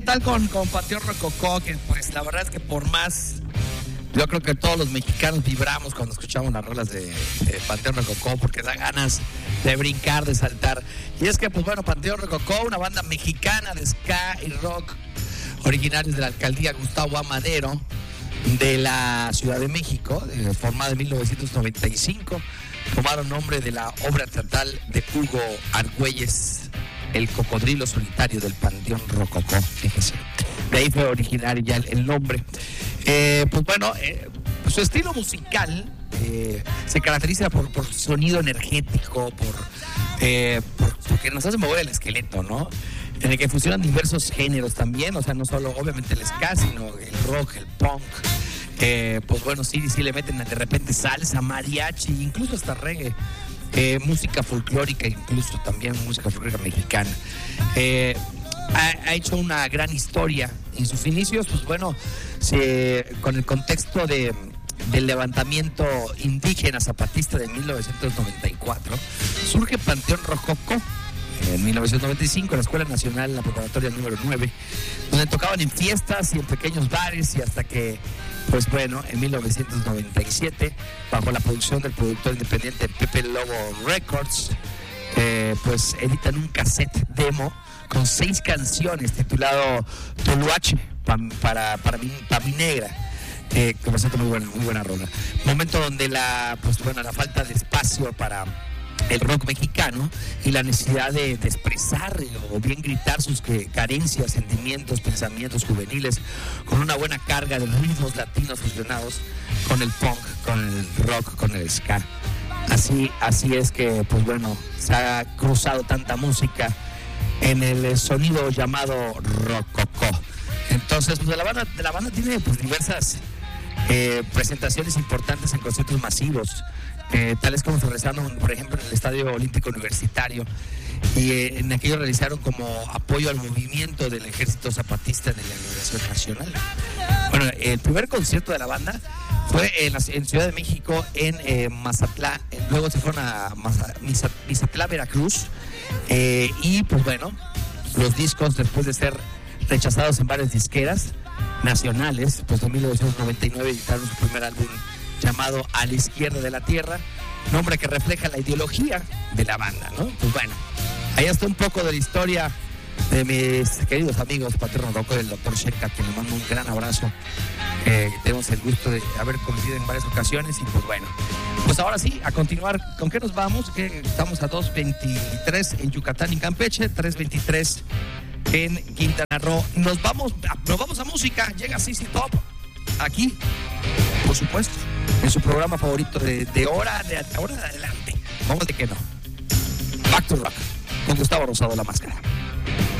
Tal con Panteón Rococó, que pues la verdad es que por más, yo creo que todos los mexicanos vibramos cuando escuchamos las rolas de Panteón Rococó, porque da ganas de brincar, de saltar. Y es que pues bueno, Panteón Rococó, una banda mexicana de ska y rock, originarios de la alcaldía Gustavo A. Madero de la Ciudad de México, formada en 1995, tomaron nombre de la obra teatral de Hugo Argüelles, El cocodrilo solitario del Panteón Rococó, fíjese. De ahí fue originario ya el nombre. Pues bueno, su estilo musical se caracteriza por sonido energético, porque nos hace mover el esqueleto, ¿no? En el que funcionan diversos géneros también, o sea, no solo obviamente el ska, sino el rock, el punk. Pues bueno, sí le meten de repente salsa, mariachi, incluso hasta reggae. Música folclórica, incluso también música folclórica mexicana. Ha hecho una gran historia. En sus inicios, pues bueno, con el contexto del levantamiento indígena zapatista de 1994, surge Panteón Rococó en 1995 en la Escuela Nacional, la Preparatoria número 9, donde tocaban en fiestas y en pequeños bares, y hasta que, pues bueno, en 1997, bajo la producción del productor independiente Pepe Lobo Records, pues editan un cassette demo con 6 canciones titulado Toluache, para mi negra, que por cierto muy buena rola. Momento donde la falta de espacio para el rock mexicano y la necesidad de expresar o bien gritar sus carencias, sentimientos, pensamientos juveniles con una buena carga de ritmos latinos fusionados con el punk, con el rock, con el ska. Así es que, pues bueno, se ha cruzado tanta música en el sonido llamado Rococó. Entonces, pues la banda tiene pues diversas presentaciones importantes en conciertos masivos, tales como se realizaron, por ejemplo, en el Estadio Olímpico Universitario, y en aquello realizaron como apoyo al movimiento del Ejército Zapatista de la Liberación Nacional. Bueno, el primer concierto de la banda fue en Ciudad de México, en Mazatlán, luego se fueron a Mizatlán, Veracruz, y pues bueno, los discos, después de ser rechazados en varias disqueras nacionales, pues en 1999 editaron su primer álbum llamado A la Izquierda de la Tierra, nombre que refleja la ideología de la banda, ¿no? Pues bueno, ahí está un poco de la historia de mis queridos amigos Panteón Rococó y el Dr. Shenka, que le mando un gran abrazo. Tenemos el gusto de haber coincidido en varias ocasiones, y pues bueno, pues ahora sí, a continuar, ¿con qué nos vamos? Que estamos a 2:23 en Yucatán y Campeche, 3:23 en Quintana Roo. Nos vamos a música. Llega CC Top aquí, por supuesto, en su programa favorito de ahora de adelante. Vamos de que no. Back to Rock con Gustavo Rosado, La Máscara.